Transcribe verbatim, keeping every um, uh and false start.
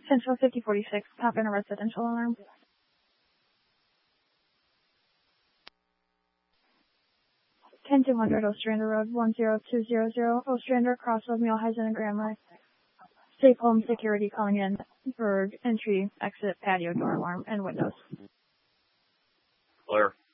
Central fifty forty-six, pop in a residential alarm. ten two hundred Ostrander Road, one zero two zero zero, Ostrander, Crossroad, Muleheisen, and Granway. Safe Home Security calling in for entry, exit, patio door alarm, and windows. Clear.